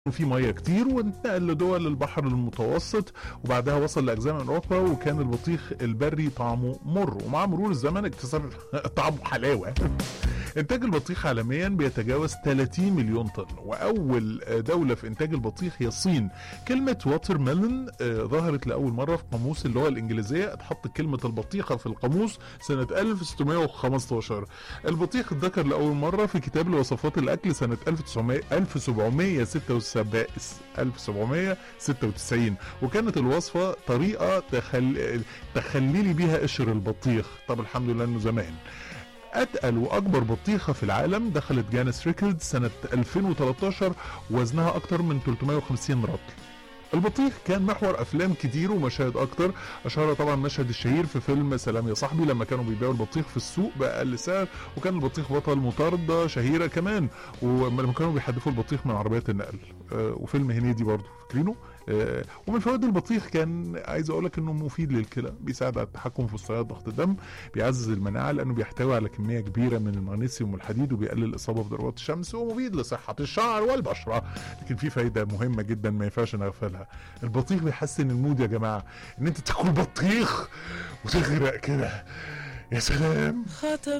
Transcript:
في ميه كتير، وانتقل لدول البحر المتوسط، وبعدها وصل لاجزاء من اوروبا. وكان البطيخ البري طعمه مر، ومع مرور الزمن اكتسب طعمه حلاوه. انتاج البطيخ عالميا بيتجاوز 30 مليون طن، واول دوله في انتاج البطيخ هي الصين. كلمه واتر ميلون ظهرت لاول مره في قاموس اللغه الانجليزيه. اتحط كلمه البطيخه في القاموس سنه 1615. البطيخ اتذكر لاول مره في كتاب لوصفات الاكل سنه 1796، وكانت الوصفه طريقه تخللي بيها قشر البطيخ. طب الحمد لله انه زمان. أتقل وأكبر بطيخة في العالم دخلت جانس ريكورد سنة 2013، وزنها أكتر من 350 رطل. البطيخ كان محور أفلام كتير ومشاهد أكتر، أشهر طبعا مشهد الشهير في فيلم سلام يا صاحبي، لما كانوا بيبيعوا البطيخ في السوق بأقل سعر، وكان البطيخ بطل مطاردة شهيرة كمان، ولما كانوا بيحدفوا البطيخ من عربيات النقل. وفيلم هنيدي برضو فاكرينه. ومن فوائد البطيخ كان عايز اقول لك انه مفيد للكلى، بيساعد على التحكم في مستويات ضغط الدم، بيعزز المناعه لانه بيحتوي على كميه كبيره من المغنيسيوم والحديد، وبيقلل الاصابه بضربات الشمس، ومفيد لصحه الشعر والبشره. لكن في فايده مهمه جدا ما ينفعش نغفلها، البطيخ بيحسن المود يا جماعه. ان انت تاكل بطيخ وتغرق كده، يا سلام.